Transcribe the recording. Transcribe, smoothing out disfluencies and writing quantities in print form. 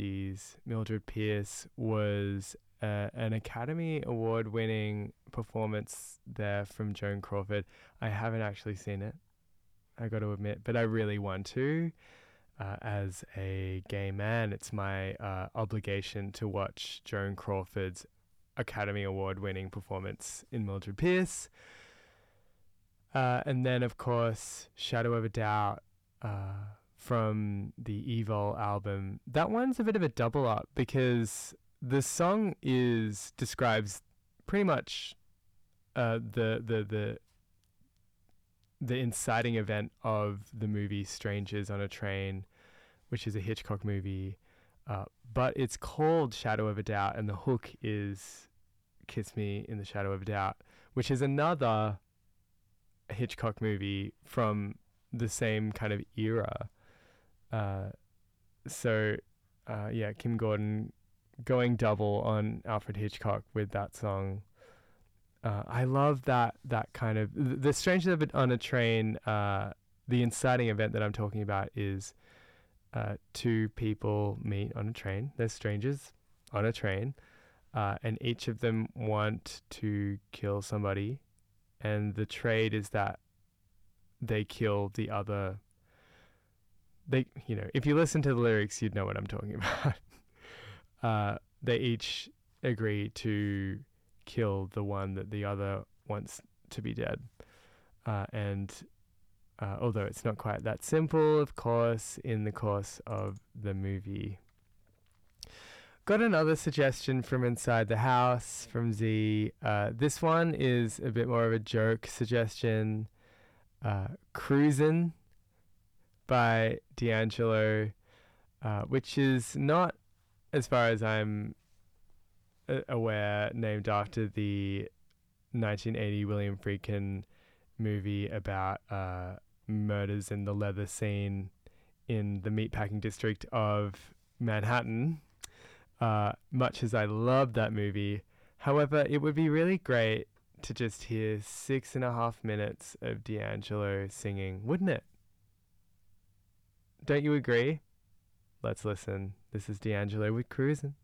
50s, Mildred Pierce was an Academy Award winning performance there from Joan Crawford. I haven't actually seen it, I got to admit, but I really want to. As a gay man, it's my obligation to watch Joan Crawford's Academy Award winning performance in Mildred Pierce. And then, of course, Shadow of a Doubt from the Evil album. That one's a bit of a double up because the song describes pretty much the inciting event of the movie Strangers on a Train, which is a Hitchcock movie. But it's called Shadow of a Doubt, and the hook is Kiss Me in the Shadow of a Doubt, which is another Hitchcock movie from the same kind of era. Kim Gordon going double on Alfred Hitchcock with that song. I love that kind of the Strangers on a Train. The inciting event that I'm talking about is two people meet on a train. They're strangers on a train, and each of them want to kill somebody, and the trade is that they kill the other. If you listen to the lyrics, you'd know what I'm talking about. They each agree to kill the one that the other wants to be dead. Although it's not quite that simple, of course, in the course of the movie. Got another suggestion from Inside the House from Z. This one is a bit more of a joke suggestion. Cruisin' by D'Angelo, which is not, as far as I'm aware, named after the 1980 William Friedkin movie about murders in the leather scene in the meatpacking district of Manhattan. Much as I love that movie, however, it would be really great to just hear 6.5 minutes of D'Angelo singing, wouldn't it? Don't you agree? Let's listen. This is D'Angelo with Cruisin'.